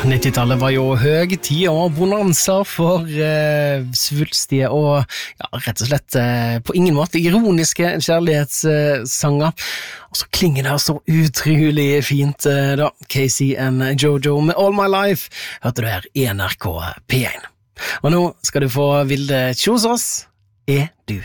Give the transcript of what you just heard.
90-tallet var jo høytid og bonanza for svulstige og rett og slett på ingen måte ironiske kjærlighetssanger. Og så klinger det så utrolig fint da. Casey and Jojo med All My Life hørte du her i NRK P1. Og nå skal du få Vilde Kjosås, du.